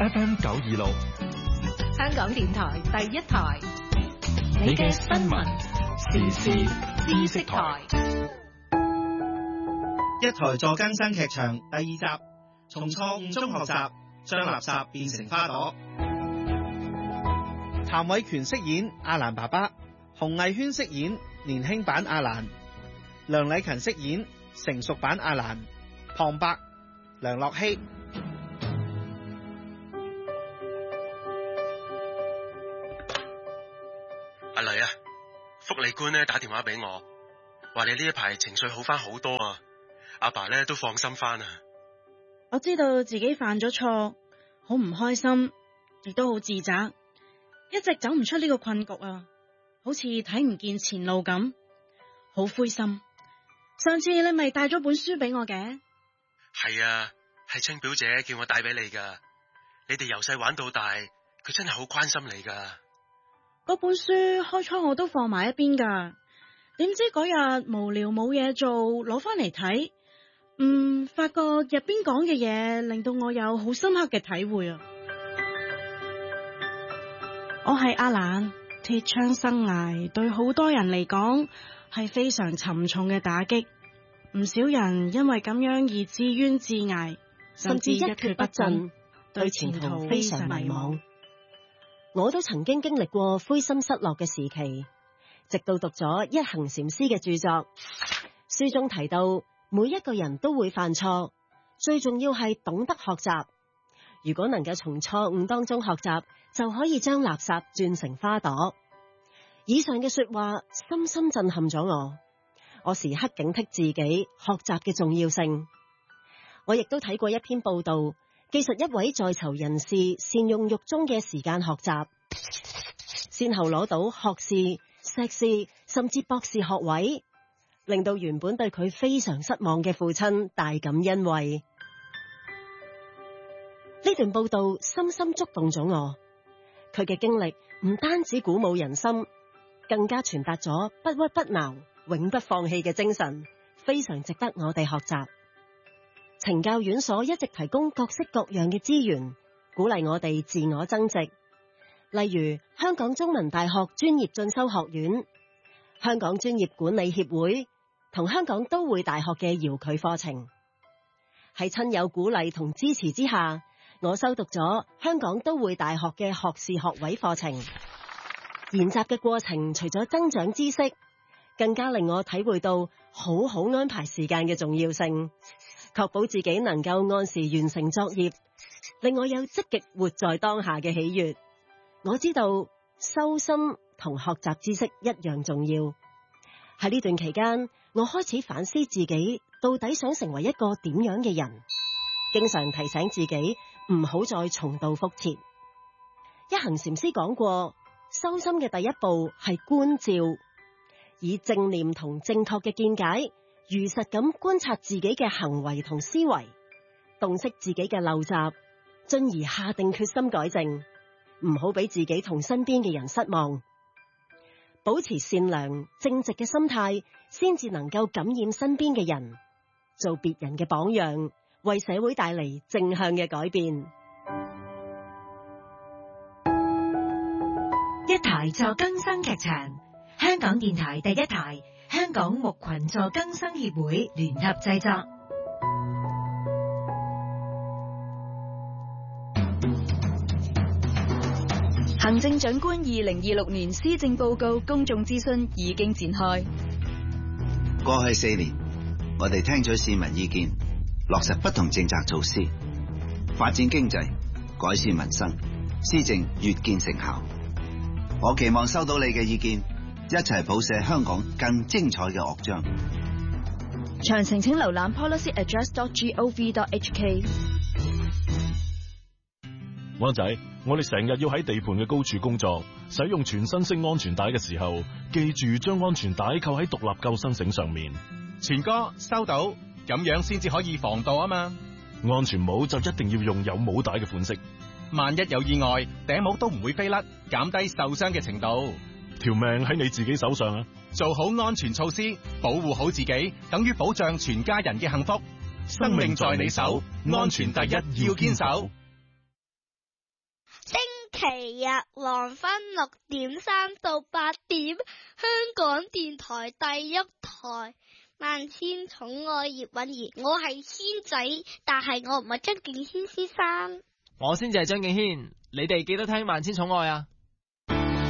FM 926， 香港電台第一台，你嘅新聞時事知識台。 一台助更新劇場第2集，從錯誤中學習，將垃圾變成花朵。譚偉權飾演阿蘭爸爸，洪藝軒飾演年輕版阿蘭，梁禮勤飾演成熟版阿蘭，旁白梁樂希。 阿麗啊，福利官咧打電話俾我，話你呢一排情緒好翻好多啊，阿爸咧都放心翻啊。 我知道自己犯咗錯，好唔開心，亦都好自責，一直走唔出呢個困局啊，好似睇唔見前路咁，好灰心。上次你咪帶咗本書俾我嘅？ 係啊，係青表姐叫我帶俾你噶。你哋由細玩到大，佢真係好關心你噶。 嗰本書開初我都放埋一邊噶，點知嗰日無聊冇嘢做，攞翻嚟睇，發覺入邊講嘅嘢令到我有好深刻嘅體會啊！我係阿蘭，鐵槍生涯對好多人嚟講係非常沉重嘅打擊，唔少人因為咁樣而自怨自艾，甚至一蹶不振，對前途非常迷茫。 我都曾經經歷過灰心失落嘅時期，直到讀咗一行禪師嘅著作，書中提到每一個人都會犯錯，最重要係懂得學習。如果能夠從錯誤當中學習，就可以將垃圾轉成花朵。以上嘅說話深深震撼咗我，我時刻警惕自己學習嘅重要性。我亦都睇過一篇報道，記述一位在囚人士善用獄中嘅時間學習，先後攞到學士、碩士甚至博士學位，令到原本對佢非常失望嘅父親大感欣慰。呢段報道深深觸動咗我，佢嘅經歷唔單止鼓舞人心，更加傳達咗不屈不撓、永不放棄嘅精神，非常值得我哋學習。懲教院所一直提供各式各樣嘅資源，鼓勵我哋自我增值。例如香港中文大學專業進修學院、香港專業管理協會同香港都會大學嘅遙距課程。喺親友鼓勵同支持之下，我修讀咗香港都會大學嘅學士學位課程。研習嘅過程除咗增長知識，更加令我體會到好好安排時間嘅重要性，確保自己能夠按時完成作業，令我有積極活在當下嘅喜悅。我知道修心同學習知識一樣重要。喺呢段期間，我開始反思自己到底想成為一個點樣嘅人，經常提醒自己唔好再重蹈覆轍。一行禪師講過，修心嘅第一步係觀照，以正念同正確嘅見解，如實咁觀察自己嘅行為同思維，洞悉自己嘅陋習，進而下定決心改正，唔好俾自己同身邊嘅人失望。保持善良正直嘅心態，先至能夠感染身邊嘅人，做別人嘅榜樣，為社會帶嚟正向嘅改變。 一台助更生劇場，香港電台第一台，香港牧群助更生協會聯合製作。行政長官2026年施政報告公眾諮詢已經展開。 過去4年，我哋聽取市民意見，落實不同政策措施，發展經濟，改善民生，施政越見成效。我期望收到你嘅意見，一齊譜寫香港更精彩嘅樂章。 詳情請瀏覽 policyaddress.gov.hk。 灣仔，我哋成日要喺地盤嘅高處工作，使用全身式安全帶嘅時候，記住將安全帶扣喺獨立救生繩上面。 全哥收到，咁樣先至可以防盜啊嘛。 安全帽就一定要用有帽帶嘅款式， 萬一有意外，頂帽都唔會飛甩，減低受傷嘅程度。 條命喺你自己手上啊！ 做好安全措施，保護好自己，等於保障全家人嘅幸福。生命在你手，安全第一，要堅守。 期日黃昏6:3到8點，香港電台第一台。萬千寵愛葉韻儀，我係軒仔，但係我唔係張敬軒先生。 我先至係張敬軒，你哋記得聽萬千寵愛啊！